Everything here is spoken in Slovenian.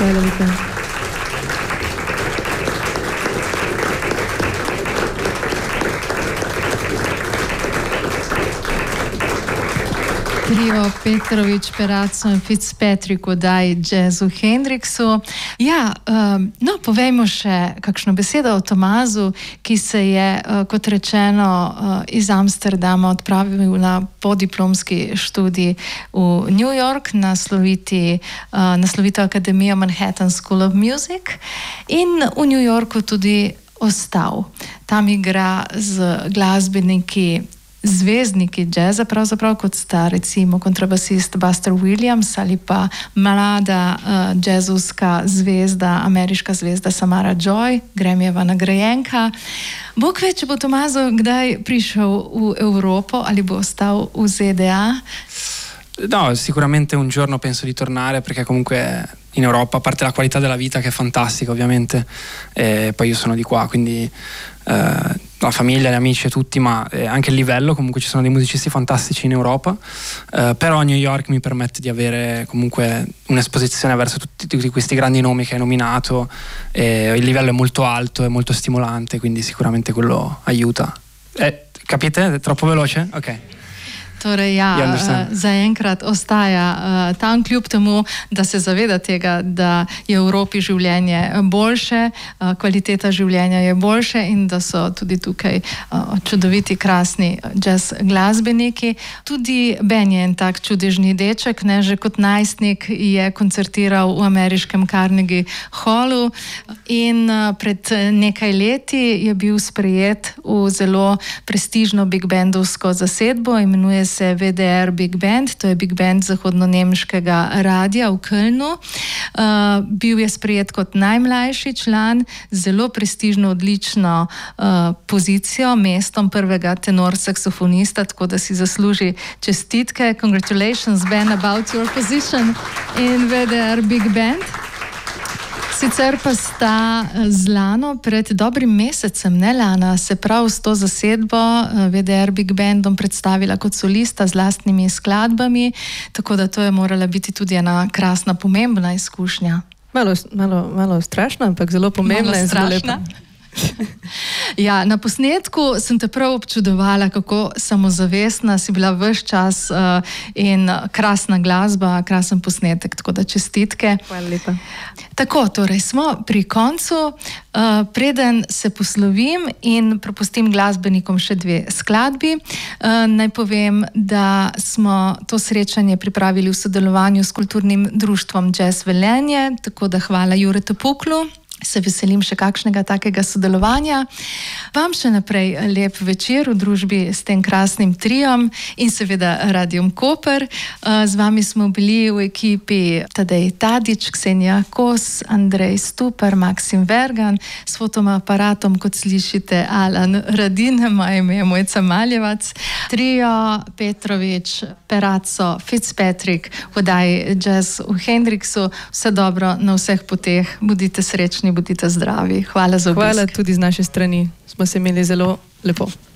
Hvala lepa. Trio Petrović, Perazzo in Fitzpatrick v oddaji Jazzu Hendrixu. Ja, no, povejmo še kakšno besedo o Tomazu, ki se je, kot rečeno, iz Amsterdama odpravil na podiplomski študij v New York, naslovito akademijo Manhattan School of Music in v New Yorku tudi ostal. Tam igra z glasbeniki, zvezdniki džeza, pravzaprav kot sta recimo kontrabasist Buster Williams ali pa mlada džezovska zvezda, ameriška zvezda Samara Joy, Grammyjeva nagrajenka. Bog ve, če bo Tomaso kdaj prišel v Evropo ali bo ostal v ZDA? No, sicuramente un giorno penso di tornare, perché comunque in Europa, a parte la qualità della vita che è fantastica ovviamente, e poi io sono di qua, quindi la famiglia, gli amici e tutti, ma anche il livello, comunque ci sono dei musicisti fantastici in Europa, però New York mi permette di avere comunque un'esposizione verso tutti questi grandi nomi che hai nominato, e il livello è molto alto, è molto stimolante, quindi sicuramente quello aiuta. Capite? È troppo veloce? Ok. Torej, ja, zaenkrat ostaja tam, kljub temu, da se zaveda tega, da je v Evropi življenje boljše, kvaliteta življenja je boljše in da so tudi tukaj čudoviti, krasni jazz glasbeniki. Tudi Ben je en tak čudežni deček, ne, že kot najstnik je koncertiral v ameriškem Carnegie Hallu in pred nekaj leti je bil sprejet v zelo prestižno big bandovsko zasedbo, imenuje se WDR Big Band, to je Big Band zahodno-nemškega radia v Kölnu. Bil je sprejet kot najmlajši član, zelo prestižno, odlično pozicijo, mestom prvega tenor saksofonista, tako da si zasluži čestitke. Congratulations, Ben, about your position in WDR Big Band. Sicer pa sta z Lano pred dobrim mesecem, ne Lana, se prav s to zasedbo WDR Big Bandom predstavila kot solista z lastnimi skladbami, tako da to je morala biti tudi ena krasna, pomembna izkušnja. Malo strašna, ampak zelo pomembna in zelo lepa. Ja, na posnetku sem te prav občudovala, kako samozavestna si bila ves čas in krasna glasba, krasen posnetek, tako da čestitke. Hvala lepa. Tako, torej smo pri koncu. Preden se poslovim in prepustim glasbenikom še dve skladbi, naj povem, da smo to srečanje pripravili v sodelovanju s Kulturnim društvom Jazz Velenje, tako da hvala Juretu Puklu. Se veselim še kakšnega takega sodelovanja. Vam še naprej lep večer v družbi s tem krasnim triom in seveda Radiom Koper. Z vami smo bili v ekipi Tadej Tadić, Ksenija Kos, Andrej Stupar, Maksim Vergan, s fotoaparatom, kot slišite, Alan Radin, moje ime je Mojca Maljevac, trio Petrović, Perazzo, Fitzpatrick, v oddaji Jazz v Hendrixu. Vse dobro na vseh poteh, bodite srečni, bodite zdravi. Hvala za obisk. Hvala tudi z naše strani. Smo se imeli zelo lepo.